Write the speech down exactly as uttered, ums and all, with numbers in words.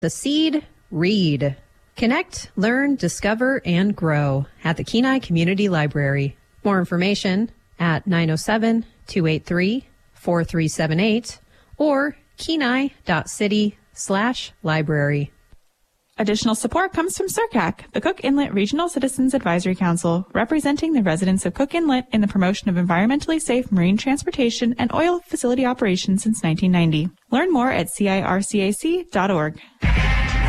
The Seed, read. Connect, learn, discover, and grow at the Kenai Community Library. More information at nine oh seven, two eight three, four three seven eight or kenai.city slash library. Additional support comes from C R C A C, the Cook Inlet Regional Citizens Advisory Council, representing the residents of Cook Inlet in the promotion of environmentally safe marine transportation and oil facility operations since nineteen ninety. Learn more at C I R C A C dot org.